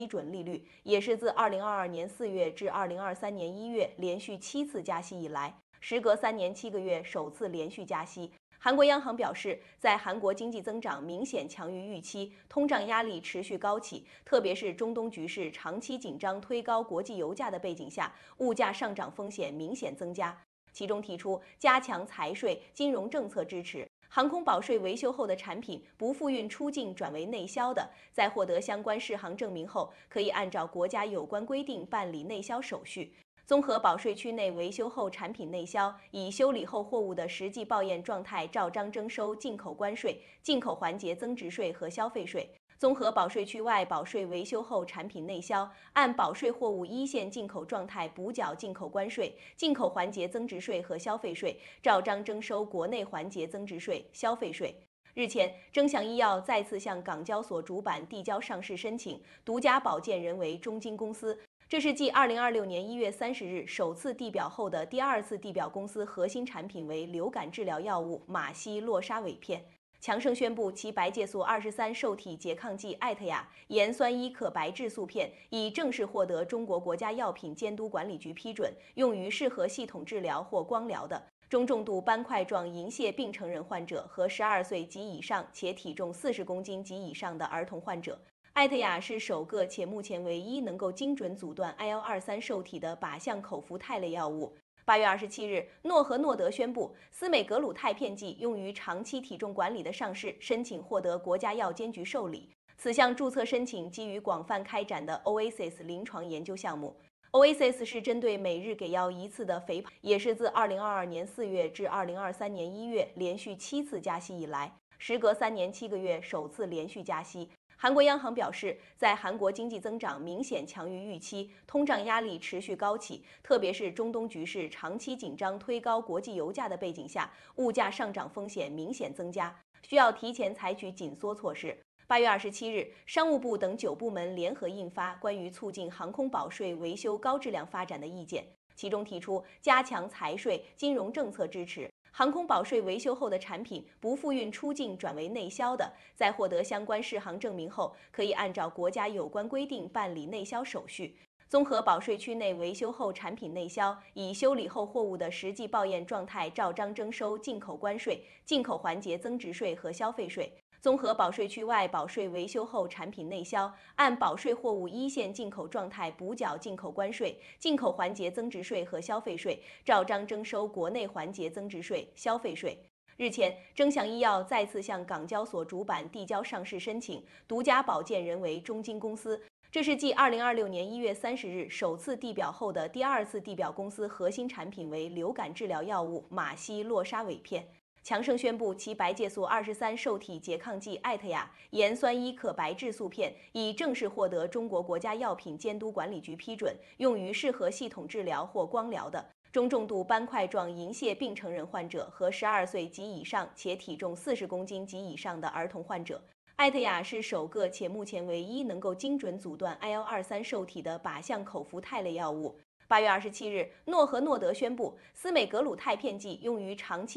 基准利率，也是自2022年4月至2023年1月连续7次加息以来，时隔3年7个月首次连续加息。韩国央行表示，在韩国经济增长明显强于预期，通胀压力持续高企，特别是中东局势长期紧张推高国际油价的背景下，物价上涨风险明显增加。其中提出加强财税、金融政策支持。航空保税维修后的产品不付运出境转为内销的，在获得相关适航证明后，可以按照国家有关规定办理内销手续。综合保税区内维修后产品内销，以修理后货物的实际报验状态照章征收进口关税、进口环节增值税和消费税。综合保税区外保税维修后产品内销，按保税货物一线进口状态补缴进口关税、进口环节增值税和消费税，照章征收国内环节增值税、消费税。日前，臻祥医药再次向港交所主板递交上市申请，独家保荐人为中金公司。这是继2026年1月30日首次递表后的第二次递表，公司核心产品为流感治疗药物马西洛沙韦片。强生宣布，其白介素23受体拮抗剂艾特雅盐酸伊可白质素片已正式获得中国国家药品监督管理局批准，用于适合系统治疗或光疗的中重度斑块状银屑病成人患者和12岁及以上且体重40公斤及以上的儿童患者。艾特雅是首个且目前唯一能够精准阻断 IL-23受体的靶向口服肽类药物。8月27日，诺和诺德宣布，司美格鲁肽片剂用于长期体重管理的上市申请获得国家药监局受理。此项注册申请基于广泛开展的 OASIS 临床研究项目。OASIS 是针对每日给药1次的肥胖，也是自2022年4月至2023年1月连续7次加息以来，时隔3年7个月首次连续加息。韩国央行表示，在韩国经济增长明显强于预期，通胀压力持续高企，特别是中东局势长期紧张推高国际油价的背景下，物价上涨风险明显增加，需要提前采取紧缩措施。8月27日，商务部等9部门联合印发关于促进航空保税维修高质量发展的意见，其中提出加强财税、金融政策支持。航空保税维修后的产品不付运出境转为内销的，在获得相关适航证明后，可以按照国家有关规定办理内销手续。综合保税区内维修后产品内销，以修理后货物的实际报验状态照章征收进口关税、进口环节增值税和消费税。综合保税区外保税维修后产品内销，按保税货物一线进口状态补缴进口关税、进口环节增值税和消费税，照章征收国内环节增值税、消费税。日前，臻祥医药再次向港交所主板递交上市申请，独家保荐人为中金公司。这是继2026年1月30日首次递表后的第二次递表，公司核心产品为流感治疗药物马西洛沙韦片。强生宣布，其白介素23受体拮抗剂艾特雅盐酸伊可白质素片已正式获得中国国家药品监督管理局批准，用于适合系统治疗或光疗的中重度斑块状银屑病成人患者和12岁及以上且体重40公斤及以上的儿童患者。艾特雅是首个且目前唯一能够精准阻断 IL-23受体的靶向口服肽类药物。8月27日，诺和诺德宣布，司美格鲁肽片剂用于长期